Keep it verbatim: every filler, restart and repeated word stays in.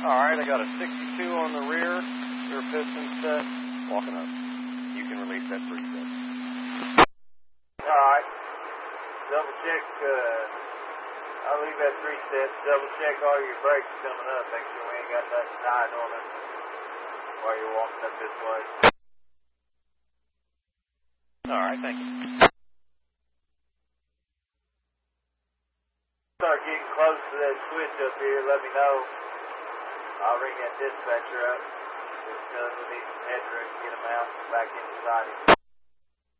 Alright, I got a sixty-two on the rear, rear piston set, walking up. You can release that three set. Alright, double check, uh, I'll leave that three set, double check all your brakes coming up, make sure we ain't got nothing tied on it while you're walking up this way. Alright, thank you. Start getting close to that switch up here, let me know. I'll ring that dispatcher up because we need some headroom to get them out back inside him.